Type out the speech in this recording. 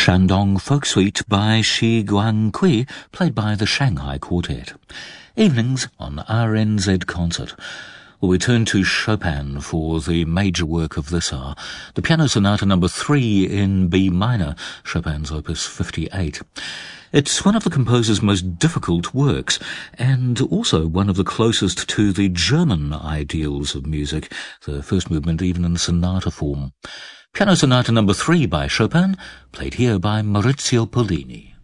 Shandong Folk Suite by Shi Guangqi, played by the Shanghai Quartet. Evenings on RNZ Concert. Well, we turn to Chopin for the major work of this hour, the Piano Sonata No. 3 in B minor, Chopin's Opus 58. It's one of the composer's most difficult works, and also one of the closest to the German ideals of music, the first movement even in sonata form. Piano Sonata No. 3 by Chopin, played here by Maurizio Pollini.